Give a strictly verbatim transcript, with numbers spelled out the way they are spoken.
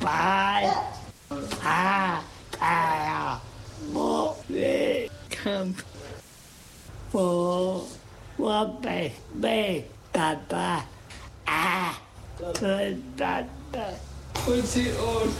八二二五六看我我被被爸爸啊，跟爸爸。 What's it on?